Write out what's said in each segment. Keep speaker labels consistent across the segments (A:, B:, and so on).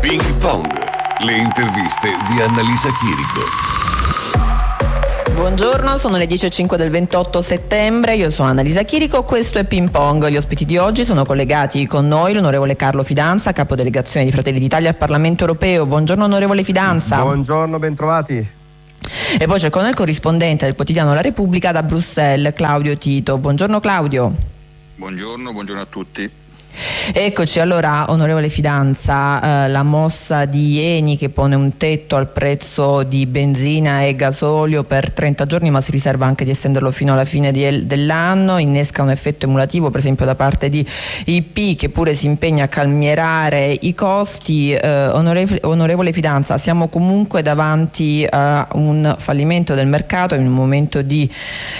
A: Ping Pong, le interviste di Annalisa Chirico.
B: Buongiorno, sono le 10:05 del 28 settembre, io sono Annalisa Chirico, questo è Ping Pong. Gli ospiti di oggi sono collegati con noi l'onorevole Carlo Fidanza, capodelegazione di Fratelli d'Italia al Parlamento Europeo. Buongiorno onorevole Fidanza.
C: Buongiorno, bentrovati.
B: E poi c'è con noi il corrispondente del quotidiano La Repubblica da Bruxelles, Claudio Tito. Buongiorno Claudio.
D: Buongiorno a tutti.
B: Eccoci, allora onorevole Fidanza, la mossa di Eni che pone un tetto al prezzo di benzina e gasolio per 30 giorni, ma si riserva anche di estenderlo fino alla fine dell'anno, innesca un effetto emulativo per esempio da parte di IP, che pure si impegna a calmierare i costi. Onorevole Fidanza, siamo comunque davanti a un fallimento del mercato in un momento di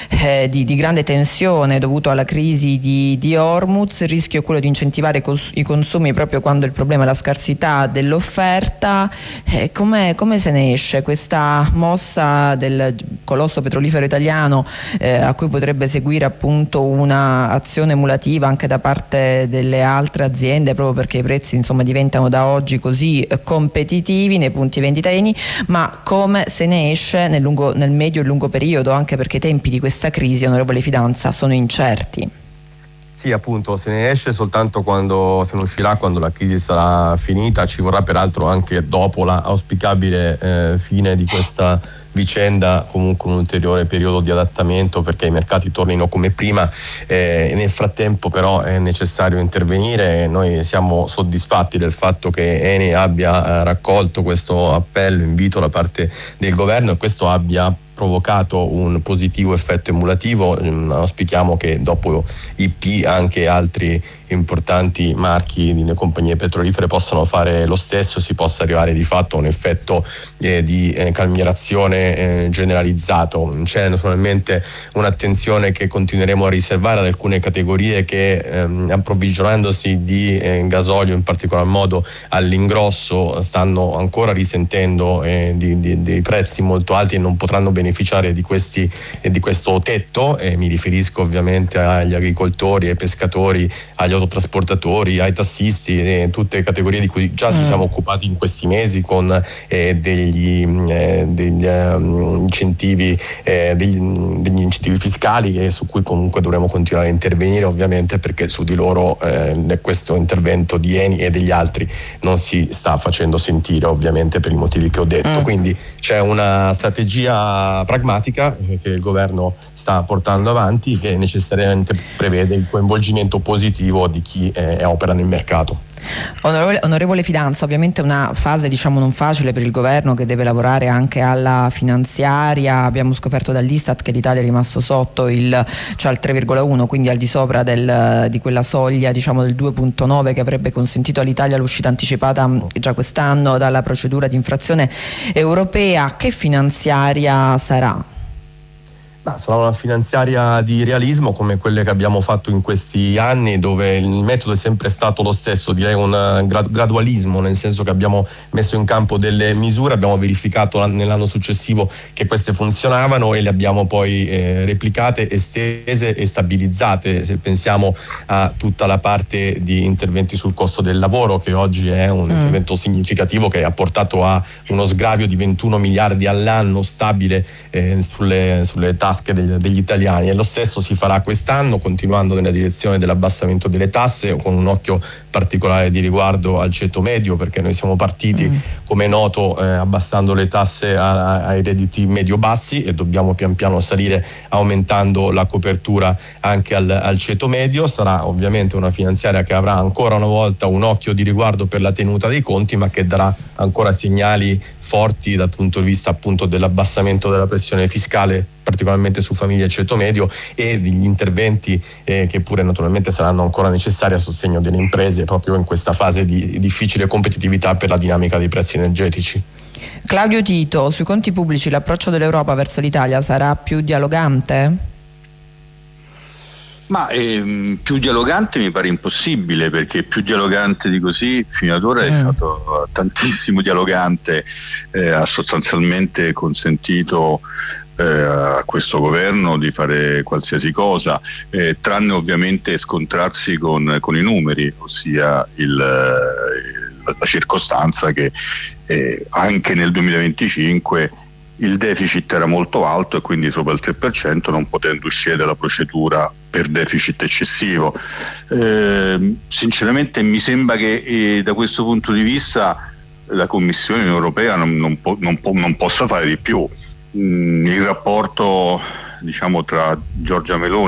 B: grande tensione dovuto alla crisi di Hormuz. Il rischio è quello di incentivare i consumi proprio quando il problema è la scarsità dell'offerta. Come se ne esce questa mossa del colosso petrolifero italiano, a cui potrebbe seguire appunto una azione emulativa anche da parte delle altre aziende, proprio perché i prezzi diventano da oggi così competitivi nei punti vendita Eni, ma come se ne esce nel medio e lungo periodo, anche perché i tempi di questa crisi, onorevole Fidanza, sono incerti?
C: Sì, appunto, se ne esce soltanto se ne uscirà quando la crisi sarà finita. Ci vorrà peraltro anche dopo la auspicabile fine di questa vicenda comunque un ulteriore periodo di adattamento perché i mercati tornino come prima. Nel frattempo però è necessario intervenire. Noi siamo soddisfatti del fatto che Eni abbia raccolto questo appello, invito da parte del governo, e questo abbia provocato un positivo effetto emulativo. Auspichiamo che dopo IP anche altri importanti marchi delle compagnie petrolifere possano fare lo stesso, si possa arrivare di fatto a un effetto di calmierazione generalizzato. C'è naturalmente un'attenzione che continueremo a riservare ad alcune categorie che approvvigionandosi di gasolio in particolar modo all'ingrosso stanno ancora risentendo dei prezzi molto alti e non potranno beneficiare di questo tetto. Mi riferisco ovviamente agli agricoltori, ai pescatori, agli autotrasportatori, ai tassisti, tutte categorie di cui già ci siamo occupati in questi mesi con degli incentivi fiscali, e su cui comunque dovremo continuare a intervenire, ovviamente, perché su di loro questo intervento di Eni e degli altri non si sta facendo sentire, ovviamente per i motivi che ho detto. Quindi c'è una strategia pragmatica che il governo sta portando avanti, che necessariamente prevede il coinvolgimento positivo di chi opera nel mercato.
B: Onorevole Fidanza, ovviamente una fase non facile per il governo, che deve lavorare anche alla finanziaria. Abbiamo scoperto dall'Istat che l'Italia è rimasto sotto al 3,1, quindi al di sopra di quella soglia del 2,9 che avrebbe consentito all'Italia l'uscita anticipata già quest'anno dalla procedura di infrazione europea. Che finanziaria sarà?
C: Sarà una finanziaria di realismo come quelle che abbiamo fatto in questi anni, dove il metodo è sempre stato lo stesso, direi un gradualismo, nel senso che abbiamo messo in campo delle misure, abbiamo verificato nell'anno successivo che queste funzionavano e le abbiamo poi replicate, estese e stabilizzate. Se pensiamo a tutta la parte di interventi sul costo del lavoro, che oggi è un intervento significativo che ha portato a uno sgravio di 21 miliardi all'anno stabile sulle tasche degli italiani, e lo stesso si farà quest'anno, continuando nella direzione dell'abbassamento delle tasse, con un occhio particolare di riguardo al ceto medio, perché noi siamo partiti, come è noto, abbassando le tasse ai redditi medio-bassi, e dobbiamo pian piano salire aumentando la copertura anche al ceto medio. Sarà ovviamente una finanziaria che avrà ancora una volta un occhio di riguardo per la tenuta dei conti, ma che darà ancora segnali forti dal punto di vista appunto dell'abbassamento della pressione fiscale, particolarmente su famiglie e ceto medio, e degli interventi che pure naturalmente saranno ancora necessari a sostegno delle imprese proprio in questa fase di difficile competitività per la dinamica dei prezzi energetici.
B: Claudio Tito, sui conti pubblici l'approccio dell'Europa verso l'Italia sarà più dialogante?
D: Più dialogante mi pare impossibile, perché più dialogante di così fino ad ora è stato tantissimo dialogante, ha sostanzialmente consentito a questo governo di fare qualsiasi cosa, tranne ovviamente scontrarsi con i numeri, ossia la circostanza che anche nel 2025 il deficit era molto alto e quindi sopra il 3%, non potendo uscire dalla procedura per deficit eccessivo. Sinceramente mi sembra che da questo punto di vista la Commissione europea non possa fare di più. Il rapporto, diciamo, tra Giorgia Meloni